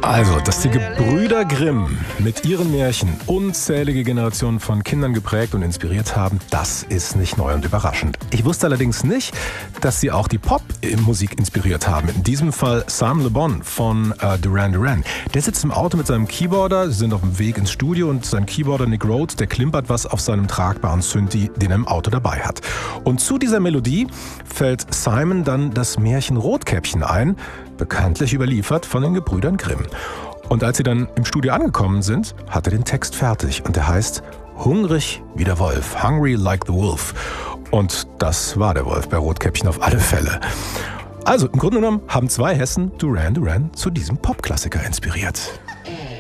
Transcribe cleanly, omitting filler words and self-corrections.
Also, dass die Gebrüder Grimm mit ihren Märchen unzählige Generationen von Kindern geprägt und inspiriert haben, das ist nicht neu und überraschend. Ich wusste allerdings nicht, dass sie auch die Popmusik inspiriert haben. In diesem Fall Sam Le Bon von Duran Duran. Der sitzt im Auto mit seinem Keyboarder, sie sind auf dem Weg ins Studio und sein Keyboarder Nick Rhodes, der klimpert was auf seinem tragbaren Synthi, den er im Auto dabei hat. Und zu dieser Melodie fällt Simon dann das Märchen Rotkäppchen ein, bekanntlich überliefert von den Gebrüdern Grimm. Und als sie dann im Studio angekommen sind, hat er den Text fertig und der heißt Hungrig wie der Wolf, Hungry like the Wolf. Und das war der Wolf bei Rotkäppchen auf alle Fälle. Also im Grunde genommen haben zwei Hessen Duran Duran zu diesem Popklassiker inspiriert.